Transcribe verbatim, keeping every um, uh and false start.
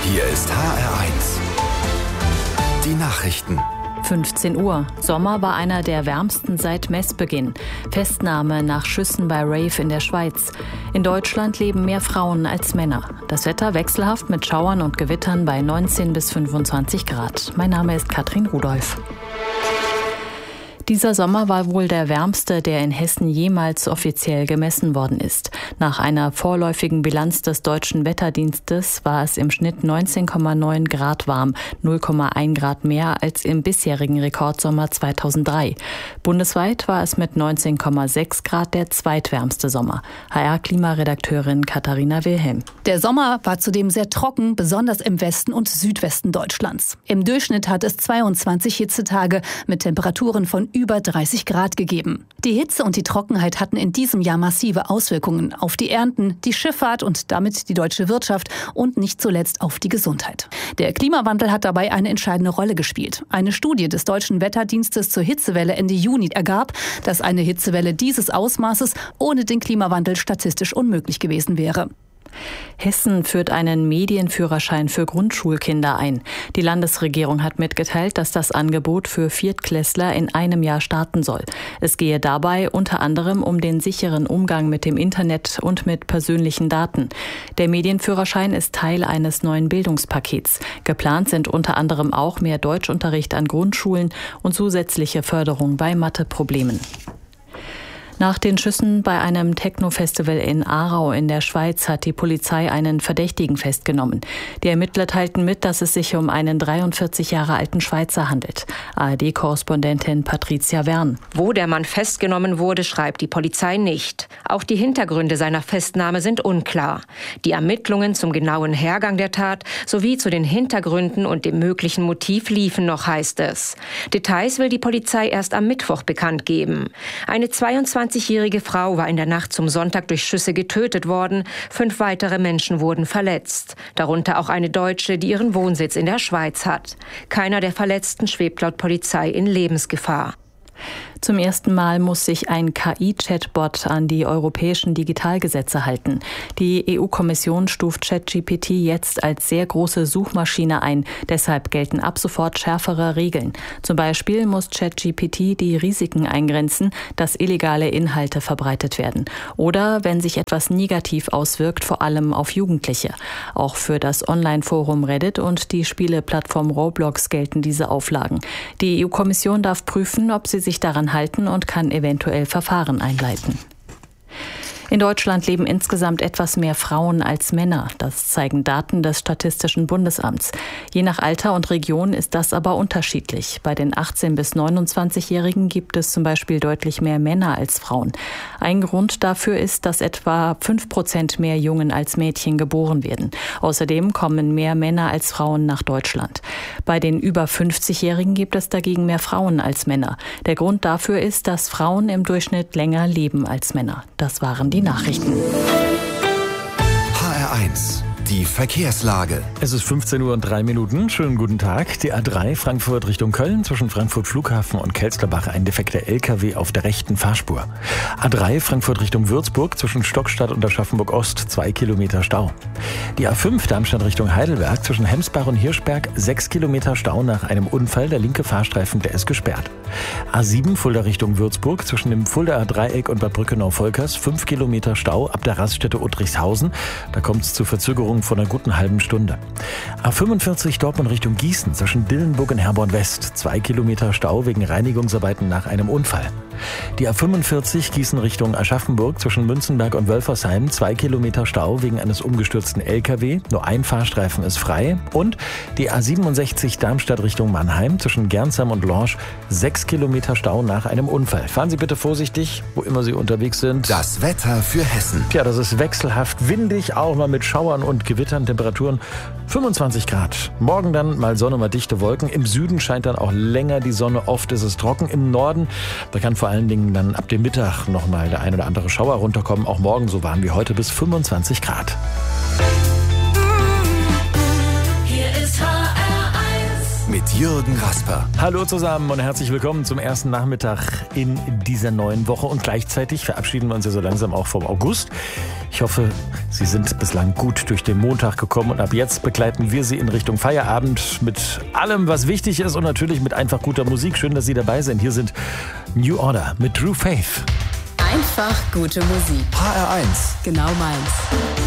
Hier ist H R eins. Die Nachrichten. fünfzehn Uhr. Sommer war einer der wärmsten seit Messbeginn. Festnahme nach Schüssen bei Rave in der Schweiz. In Deutschland leben mehr Frauen als Männer. Das Wetter wechselhaft mit Schauern und Gewittern bei neunzehn bis fünfundzwanzig Grad. Mein Name ist Katrin Rudolph. Dieser Sommer war wohl der wärmste, der in Hessen jemals offiziell gemessen worden ist. Nach einer vorläufigen Bilanz des Deutschen Wetterdienstes war es im Schnitt neunzehn Komma neun Grad warm, null Komma eins Grad mehr als im bisherigen Rekordsommer zweitausenddrei. Bundesweit war es mit neunzehn Komma sechs Grad der zweitwärmste Sommer. H R-Klimaredakteurin Katharina Wilhelm. Der Sommer war zudem sehr trocken, besonders im Westen und Südwesten Deutschlands. Im Durchschnitt hat es zweiundzwanzig Hitzetage mit Temperaturen von über dreißig Grad gegeben. Die Hitze und die Trockenheit hatten in diesem Jahr massive Auswirkungen auf die Ernten, die Schifffahrt und damit die deutsche Wirtschaft und nicht zuletzt auf die Gesundheit. Der Klimawandel hat dabei eine entscheidende Rolle gespielt. Eine Studie des Deutschen Wetterdienstes zur Hitzewelle Ende Juni ergab, dass eine Hitzewelle dieses Ausmaßes ohne den Klimawandel statistisch unmöglich gewesen wäre. Hessen führt einen Medienführerschein für Grundschulkinder ein. Die Landesregierung hat mitgeteilt, dass das Angebot für Viertklässler in einem Jahr starten soll. Es gehe dabei unter anderem um den sicheren Umgang mit dem Internet und mit persönlichen Daten. Der Medienführerschein ist Teil eines neuen Bildungspakets. Geplant sind unter anderem auch mehr Deutschunterricht an Grundschulen und zusätzliche Förderung bei Matheproblemen. Nach den Schüssen bei einem Techno-Festival in Aarau in der Schweiz hat die Polizei einen Verdächtigen festgenommen. Die Ermittler teilten mit, dass es sich um einen dreiundvierzig Jahre alten Schweizer handelt. A R D-Korrespondentin Patricia Wern. Wo der Mann festgenommen wurde, schreibt die Polizei nicht. Auch die Hintergründe seiner Festnahme sind unklar. Die Ermittlungen zum genauen Hergang der Tat sowie zu den Hintergründen und dem möglichen Motiv liefen noch, heißt es. Details will die Polizei erst am Mittwoch bekannt geben. Eine zweiundzwanzigjährige Frau war in der Nacht zum Sonntag durch Schüsse getötet worden. Fünf weitere Menschen wurden verletzt. Darunter auch eine Deutsche, die ihren Wohnsitz in der Schweiz hat. Keiner der Verletzten schwebt laut Polizei in Lebensgefahr. Zum ersten Mal muss sich ein K I-Chatbot an die europäischen Digitalgesetze halten. Die E U-Kommission stuft ChatGPT jetzt als sehr große Suchmaschine ein. Deshalb gelten ab sofort schärfere Regeln. Zum Beispiel muss ChatGPT die Risiken eingrenzen, dass illegale Inhalte verbreitet werden. Oder wenn sich etwas negativ auswirkt, vor allem auf Jugendliche. Auch für das Online-Forum Reddit und die Spieleplattform Roblox gelten diese Auflagen. Die E U-Kommission darf prüfen, ob sie sich daran halten und kann eventuell Verfahren einleiten. In Deutschland leben insgesamt etwas mehr Frauen als Männer. Das zeigen Daten des Statistischen Bundesamts. Je nach Alter und Region ist das aber unterschiedlich. Bei den achtzehn- bis neunundzwanzigjährigen gibt es zum Beispiel deutlich mehr Männer als Frauen. Ein Grund dafür ist, dass etwa fünf Prozent mehr Jungen als Mädchen geboren werden. Außerdem kommen mehr Männer als Frauen nach Deutschland. Bei den über fünfzigjährigen gibt es dagegen mehr Frauen als Männer. Der Grund dafür ist, dass Frauen im Durchschnitt länger leben als Männer. Das waren die Die Nachrichten. H R eins. Die Verkehrslage. Es ist fünfzehn Uhr und drei Minuten. Schönen guten Tag. Die A drei Frankfurt Richtung Köln zwischen Frankfurt Flughafen und Kelsterbach ein defekter L K W auf der rechten Fahrspur. A drei Frankfurt Richtung Würzburg zwischen Stockstadt und Aschaffenburg Ost zwei Kilometer Stau. Die A fünf Darmstadt Richtung Heidelberg zwischen Hemsbach und Hirschberg sechs Kilometer Stau nach einem Unfall. Der linke Fahrstreifen, der ist gesperrt. A sieben Fulda Richtung Würzburg zwischen dem Fuldaer Dreieck und Bad Brückenau-Volkers fünf Kilometer Stau ab der Raststätte Uttrichshausen. Da kommt es zu Verzögerungen von einer guten halben Stunde. A fünfundvierzig Dortmund Richtung Gießen zwischen Dillenburg und Herborn West zwei Kilometer Stau wegen Reinigungsarbeiten nach einem Unfall. Die A fünfundvierzig Gießen Richtung Aschaffenburg zwischen Münzenberg und Wölfersheim zwei Kilometer Stau wegen eines umgestürzten L K W. Nur ein Fahrstreifen ist frei. Und die A siebenundsechzig Darmstadt Richtung Mannheim zwischen Gernsheim und Lorsch sechs Kilometer Stau nach einem Unfall. Fahren Sie bitte vorsichtig, wo immer Sie unterwegs sind. Das Wetter für Hessen. Tja, das ist wechselhaft windig, auch mal mit Schauern und Gewittern. Temperaturen fünfundzwanzig Grad. Morgen dann mal Sonne, mal dichte Wolken. Im Süden scheint dann auch länger die Sonne. Oft ist es trocken. Im Norden, da kann vor allen Dingen dann ab dem Mittag noch mal der ein oder andere Schauer runterkommen. Auch morgen so warm wie heute bis fünfundzwanzig Grad. Mit Jürgen Kasper. Hallo zusammen und herzlich willkommen zum ersten Nachmittag in dieser neuen Woche. Und gleichzeitig verabschieden wir uns ja so langsam auch vom August. Ich hoffe, Sie sind bislang gut durch den Montag gekommen und ab jetzt begleiten wir Sie in Richtung Feierabend mit allem, was wichtig ist und natürlich mit einfach guter Musik. Schön, dass Sie dabei sind. Hier sind New Order mit True Faith. Einfach gute Musik. H R eins. Genau meins.